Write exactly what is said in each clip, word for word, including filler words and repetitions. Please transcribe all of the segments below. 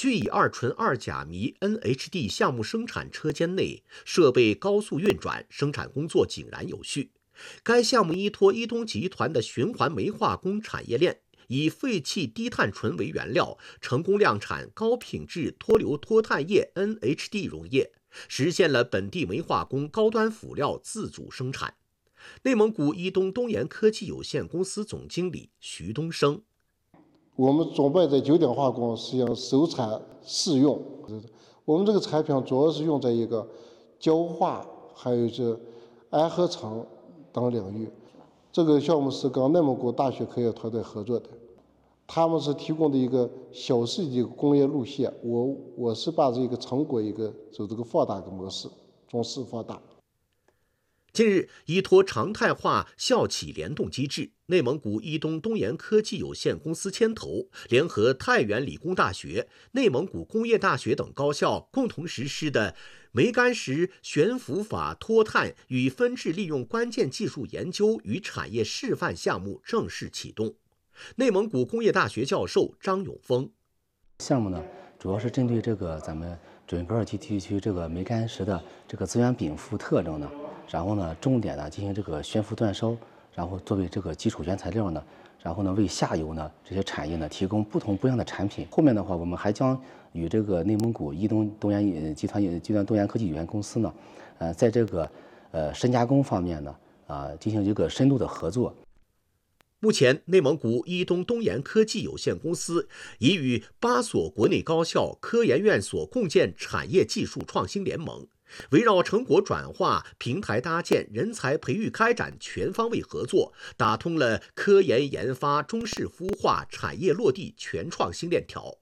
聚乙二醇二甲醚 N H D 项目生产车间内设备高速运转，生产工作井然有序。该项目依托伊东集团的循环煤化工产业链，以废弃低碳醇为原料，成功量产高品质脱硫脱碳液 N H D 溶液，实现了本地煤化工高端辅料自主生产。内蒙古伊东东岩科技有限公司总经理徐东升： 我们准备在九鼎化工实际上首产试用，我们这个产品主要是用在一个焦化还有这氨合成等领域。这个项目是跟内蒙古大学科研团队合作的，他们是提供的一个小式的一个工业路线，我我是把这个成果一个走这个放大的模式，从小放大。 近日，依托常态化校企联动机制，内蒙古伊东东岩科技有限公司牵头，联合太原理工大学、内蒙古工业大学等高校共同实施的煤矸石悬浮法脱碳与分质利用关键技术研究与产业示范项目正式启动。内蒙古工业大学教授张永峰： 项目呢，主要是针对这个咱们准格尔吉地区这个煤矸石的这个资源禀赋特征呢。然后呢，重点呢进行这个悬浮煅烧，然后作为这个基础原材料呢，然后呢为下游呢这些产业呢提供不同不一样的产品。后面的话，我们还将与这个内蒙古伊东东岩集团集团东岩科技有限公司呢，呃，在这个呃深加工方面呢，啊、呃、进行一个深度的合作。 目前，内蒙古伊东东岩科技有限公司已与八所国内高校、科研院所共建产业技术创新联盟。围绕成果转化、平台搭建、人才培育开展全方位合作，打通了科研研发、中式孵化、产业落地全创新链条。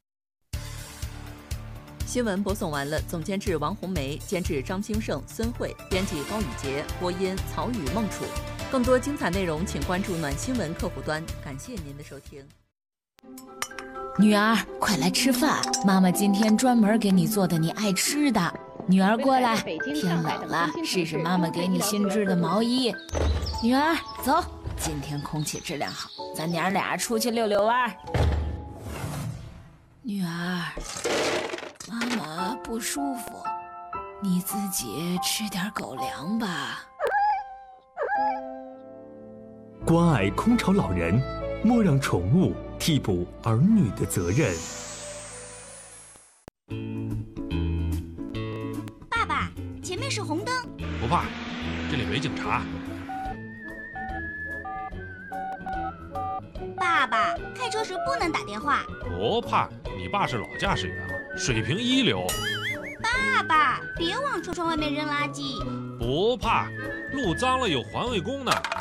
新闻播送完了，总监制王红梅，监制张兴盛、孙慧，编辑高宇杰，播音曹宇、孟楚。更多精彩内容，请关注暖新闻客户端。感谢您的收听。 女儿，快来吃饭，妈妈今天专门给你做的你爱吃的。女儿过来，天冷了，试试妈妈给你新织的毛衣。女儿，走，今天空气质量好，咱娘俩出去溜溜弯。女儿，妈妈不舒服，你自己吃点狗粮吧。 关爱空巢老人，莫让宠物替补儿女的责任。 爸爸，前面是红灯。 不怕，这里没警察。 爸爸，开车时不能打电话。 不怕，你爸是老驾驶员了，水平一流。 爸爸，别往车窗外面扔垃圾。 不怕，路脏了有环卫工呢。